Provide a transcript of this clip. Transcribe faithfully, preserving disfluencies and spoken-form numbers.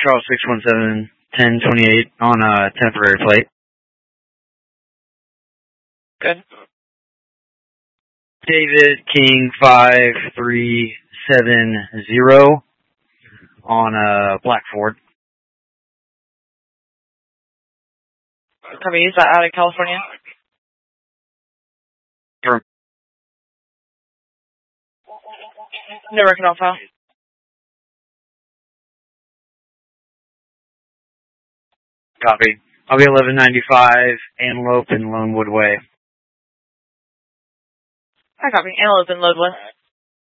Charles six one seven, ten twenty-eight on a temporary plate. Good. David King five three seven zero on a black Ford. Copy. Is that out of California? Sure. No record on file. Copy. I'll be eleven ninety-five Antelope and Lonewood Way. Hi, copy. Antelope and Lonewood.